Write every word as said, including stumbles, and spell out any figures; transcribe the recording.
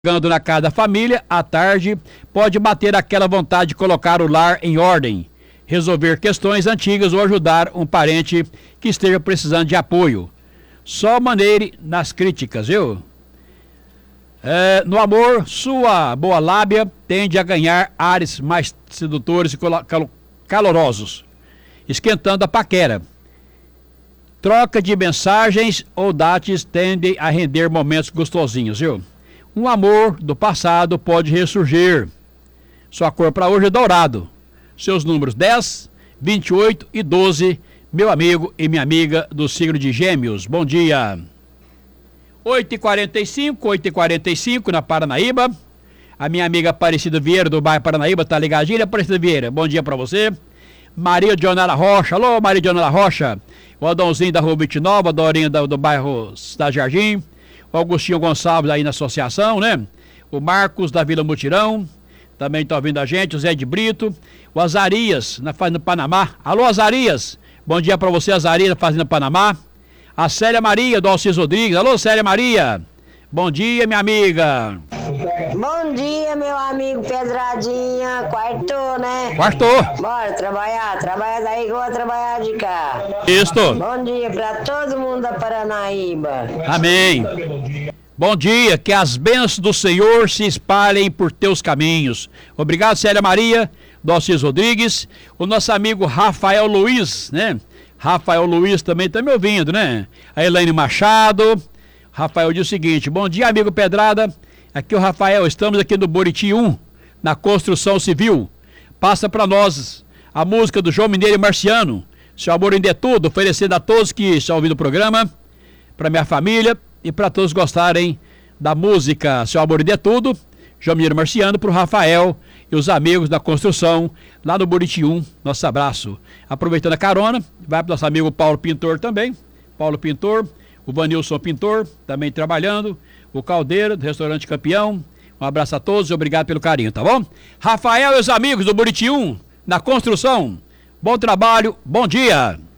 Chegando na casa da família, à tarde, pode bater aquela vontade de colocar o lar em ordem, resolver questões antigas ou ajudar um parente que esteja precisando de apoio. Só maneire nas críticas, viu? É, no amor, sua boa lábia tende a ganhar ares mais sedutores e calorosos, esquentando a paquera. Troca de mensagens ou dates tendem a render momentos gostosinhos, viu? Um amor do passado pode ressurgir. Sua cor para hoje é dourado. Seus números dez, vinte e oito e doze, meu amigo e minha amiga do signo de Gêmeos. Bom dia. oito e quarenta e cinco, oito e quarenta e cinco na Paranaíba. A minha amiga Aparecida Vieira do bairro Paranaíba tá ligadinha. Aparecida Vieira, bom dia para você. Maria Dionara Rocha, alô Maria Dionara Rocha. O Adãozinho da Rua vinte e nove, a Dorinha do, do bairro Cidade Jardim. O Augustinho Gonçalves aí na associação, né? O Marcos da Vila Mutirão, também tá ouvindo a gente, o Zé de Brito, o Azarias, na Fazenda Panamá. Alô, Azarias, bom dia pra você, Azarias, na Fazenda Panamá. A Célia Maria, do Alcides Rodrigues. Alô, Célia Maria, bom dia, minha amiga. Bom dia, meu amigo Pedradinha, quartou, né? Quartou. Bora trabalhar, trabalha daí que eu vou trabalhar de cá. Isso. Bom dia pra todo mundo da Paranaíba. Amém. Bom dia, que as bênçãos do Senhor se espalhem por teus caminhos. Obrigado, Célia Maria, do Alcides Rodrigues. O nosso amigo Rafael Luiz, né? Rafael Luiz também tá me ouvindo, né? A Elaine Machado. Rafael diz o seguinte: bom dia, amigo Pedrada. Aqui é o Rafael, estamos aqui no Buriti um, na construção civil. Passa para nós a música do João Mineiro e Marciano, Seu Amor Ainda é Tudo, oferecendo a todos que estão ouvindo o programa, para minha família e para todos gostarem da música Seu Amor Ainda é Tudo, João Mineiro e Marciano, para o Rafael e os amigos da construção, lá no Buriti um, nosso abraço. Aproveitando a carona, vai para o nosso amigo Paulo Pintor também, Paulo Pintor, o Vanilson Pintor, também trabalhando, o Caldeira, do Restaurante Campeão. Um abraço a todos e obrigado pelo carinho, tá bom? Rafael e os amigos do Buriti um, na construção. Bom trabalho, bom dia!